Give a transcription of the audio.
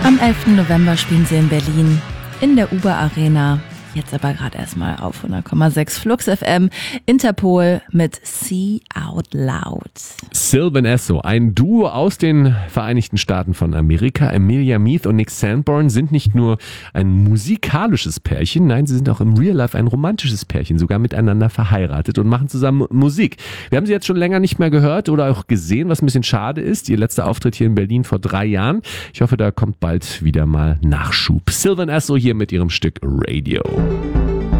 Am 11. November spielen sie in Berlin in der Uber Arena. Jetzt aber gerade erstmal auf 100,6 Flux FM. Interpol mit See Out Loud. Sylvan Esso, ein Duo aus den Vereinigten Staaten von Amerika. Emilia Meath und Nick Sanborn sind nicht nur ein musikalisches Pärchen, nein, sie sind auch im Real Life ein romantisches Pärchen, sogar miteinander verheiratet und machen zusammen Musik. Wir haben sie jetzt schon länger nicht mehr gehört oder auch gesehen, was ein bisschen schade ist. Ihr letzter Auftritt hier in Berlin vor 3 Jahren. Ich hoffe, da kommt bald wieder mal Nachschub. Sylvan Esso hier mit ihrem Stück Radio.